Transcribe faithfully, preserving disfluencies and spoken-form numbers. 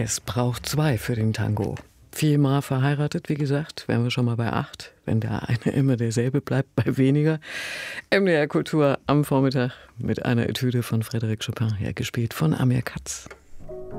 Es braucht zwei für den Tango. Viermal verheiratet, wie gesagt, wären wir schon mal bei acht. Wenn der eine immer derselbe bleibt, bei weniger. M D R Kultur am Vormittag mit einer Etüde von Frédéric Chopin, ja, gespielt von Amir Katz.